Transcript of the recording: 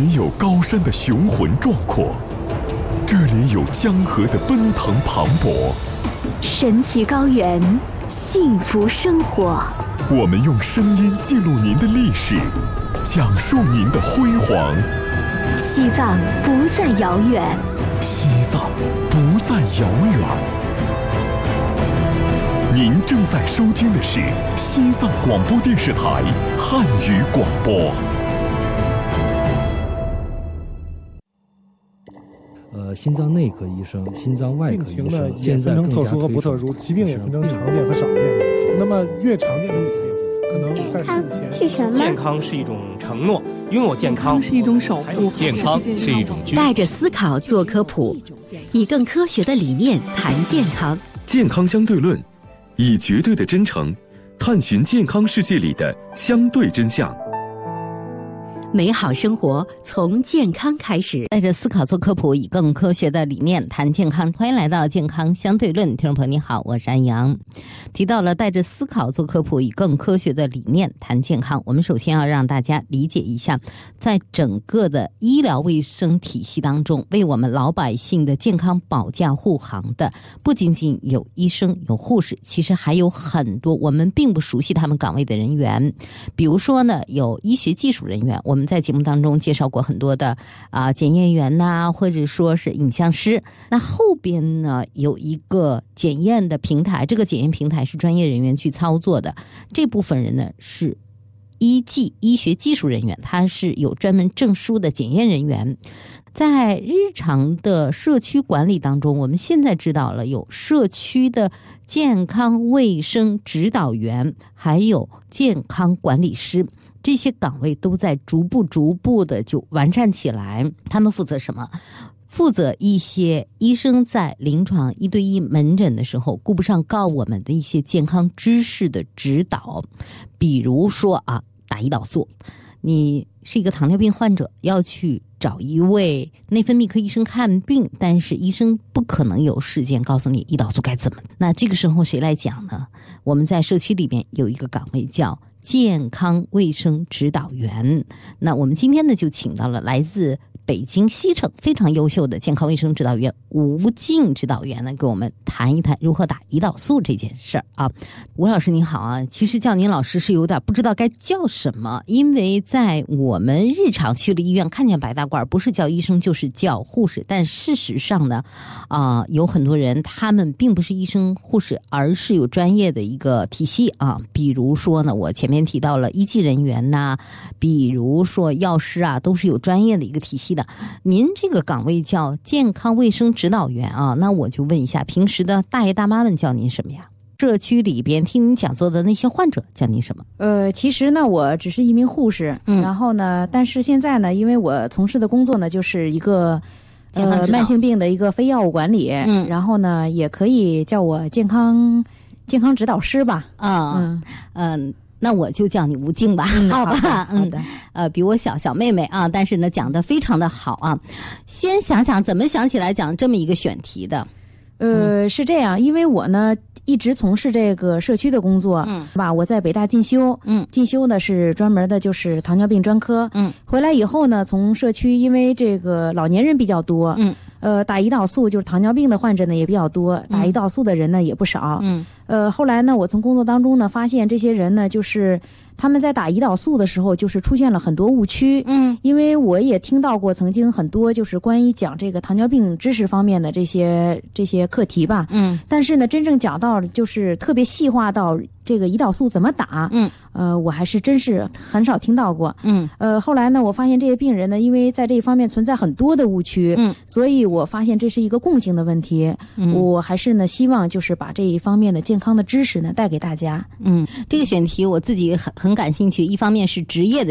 里有高山的雄浑壮阔，这里有江河的奔腾磅礴， 神奇高原，幸福生活。 我们用声音记录您的历史，讲述您的辉煌。 西藏不再遥远， 西藏不再遥远。您正在收听的是西藏广播电视台汉语广播。 心脏内科医生、心脏外科医生， 病情呢也分成特殊和不特殊，疾病也分成常见和少见。那么越常见的疾病，可能在15前是什么？ 健康是一种承诺，拥有健康是一种守护， 健康是一种带着思考做科普，以更科学的理念谈健康。 健康相对论，以绝对的真诚探寻健康世界里的相对真相。 美好生活从健康开始，带着思考做科普，以更科学的理念谈健康。欢迎来到健康相对论，听众朋友你好，我是安阳。提到了带着思考做科普，以更科学的理念谈健康，我们首先要让大家理解一下，在整个的医疗卫生体系当中，为我们老百姓的健康保驾护航的不仅仅有医生有护士，其实还有很多我们并不熟悉他们岗位的人员。比如说呢，有医学技术人员，我们在节目当中介绍过很多的检验员呐，或者说是影像师。那后边呢有一个检验的平台，这个检验平台是专业人员去操作的。这部分人呢是医学技术人员，他是有专门证书的检验人员。在日常的社区管理当中，我们现在知道了有社区的健康卫生指导员，还有健康管理师。这些岗位都在逐步的就完善起来。他们负责什么？负责一些医生在临床1对1门诊的时候顾不上告我们的一些健康知识的指导。比如说打胰岛素，你是一个糖尿病患者，要去找一位内分泌科医生看病，但是医生不可能有时间告诉你胰岛素该怎么。那这个时候谁来讲呢？我们在社区里面有一个岗位叫健康卫生指导员。那我们今天呢就请到了来自北京西城非常优秀的健康卫生指导员吴静指导员呢，跟我们谈一谈如何打胰岛素这件事儿啊。吴老师您好啊，其实叫您老师是有点不知道该叫什么，因为在我们日常去了医院看见白大褂，不是叫医生就是叫护士，但事实上呢有很多人他们并不是医生护士，而是有专业的一个体系啊。比如说呢，我前面提到了医技人员呐，比如说药师啊，都是有专业的一个体系的。您这个岗位叫健康卫生指导员啊，那我就问一下，平时的大爷大妈们叫您什么呀？社区里边听您讲座的那些患者叫您什么？ 其实呢，我只是一名护士，然后呢，但是现在呢，因为我从事的工作呢，就是一个慢性病的一个非药物管理，然后呢，也可以叫我健康指导师吧。那我就叫你吴静吧，好吧？ 好的。比我小妹妹啊，但是呢讲得非常的好啊。先想想怎么想起来讲这么一个选题的。 是这样，因为我呢一直从事这个社区的工作，吧，我在北大进修，进修的是专门的就是糖尿病专科，回来以后呢，从社区因为这个老年人比较多，打胰岛素就是糖尿病的患者呢也比较多，打胰岛素的人呢也不少，后来呢，我从工作当中呢发现这些人呢就是他们在打胰岛素的时候就是出现了很多误区，因为我也听到过曾经很多就是关于讲这个糖尿病知识方面的这些课题吧，但是呢真正讲到就是特别细化到这个胰岛素怎么打，我还是真是很少听到过，后来呢我发现这些病人呢因为在这一方面存在很多的误区，所以我发现这是一个共性的问题，我还是呢希望就是把这一方面的健康的知识呢带给大家。 这个选题我自己很感兴趣，一方面是职业的